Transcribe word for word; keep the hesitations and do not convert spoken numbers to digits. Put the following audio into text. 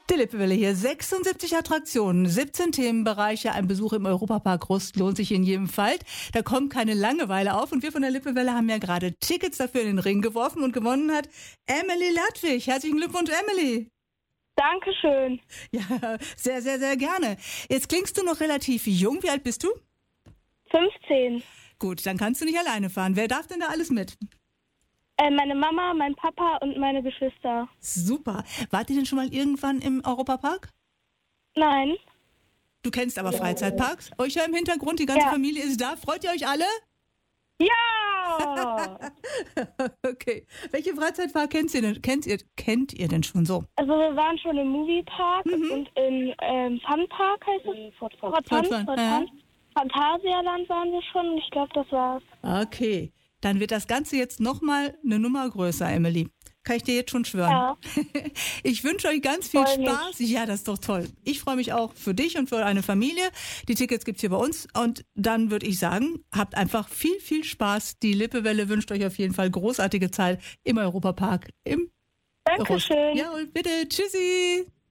Die Lippewelle hier, sechsundsiebzig Attraktionen, siebzehn Themenbereiche, ein Besuch im Europapark Rust lohnt sich in jedem Fall. Da kommt keine Langeweile auf und wir von der Lippewelle haben ja gerade Tickets dafür in den Ring geworfen und gewonnen hat Emily Ladwig. Herzlichen Glückwunsch, Emily. Dankeschön. Ja, sehr, sehr, sehr gerne. Jetzt klingst du noch relativ jung. Wie alt bist du? fünfzehn. Gut, dann kannst du nicht alleine fahren. Wer darf denn da alles mit? Äh, meine Mama, mein Papa und meine Geschwister. Super. Wart ihr denn schon mal irgendwann im Europapark? Nein. Du kennst aber Freizeitparks. Euch ja im Hintergrund, die ganze Ja. Familie ist da. Freut ihr euch alle? Ja! Okay. Welche Freizeitpark kennt ihr denn, kennt ihr, kennt ihr denn schon so? Also wir waren schon im Moviepark Mhm. und in ähm, Funpark heißt es. Fort Fun. Fort Fort Fun. Fun, Fort ja. Fun. Phantasialand waren wir schon und ich glaube, das war's. Okay. Dann wird das Ganze jetzt nochmal eine Nummer größer, Emily. Kann ich dir jetzt schon schwören. Ja. Ich wünsche euch ganz viel Freu mich. Spaß. Ja, das ist doch toll. Ich freue mich auch für dich und für deine Familie. Die Tickets gibt's hier bei uns. Und dann würde ich sagen, habt einfach viel, viel Spaß. Die Lippewelle wünscht euch auf jeden Fall großartige Zeit im Europapark. Im Rust. Dankeschön. Ja, und bitte. Tschüssi.